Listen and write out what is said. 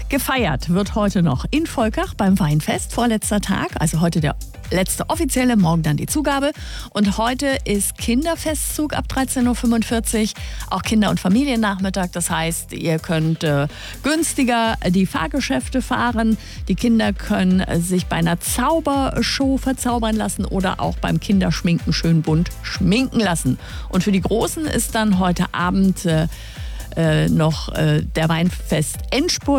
Gefeiert wird heute noch in Volkach beim Weinfest, vorletzter Tag, also heute der letzte offizielle, morgen dann die Zugabe. Und heute ist Kinderfestzug ab 13.45 Uhr, auch Kinder- und Familiennachmittag. Das heißt, ihr könnt günstiger die Fahrgeschäfte fahren. Die Kinder können sich bei einer Zaubershow verzaubern lassen oder auch beim Kinderschminken schön bunt schminken lassen. Und für die Großen ist dann heute Abend noch der Weinfest-Endspurt.